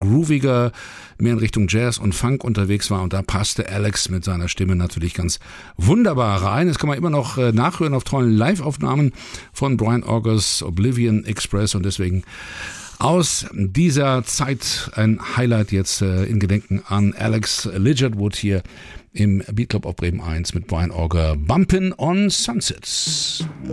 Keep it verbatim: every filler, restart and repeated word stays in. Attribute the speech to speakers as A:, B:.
A: grooviger, mehr in Richtung Jazz und Funk unterwegs war und da passte Alex mit seiner Stimme natürlich ganz wunderbar rein. Das kann man immer noch äh, nachhören auf tollen Live-Aufnahmen von Brian Augers Oblivion Express und deswegen aus dieser Zeit ein Highlight jetzt äh, in Gedenken an Alex Ligertwood hier im Beat Club auf Bremen eins mit Brian Auger, Bumpin' on Sunsets.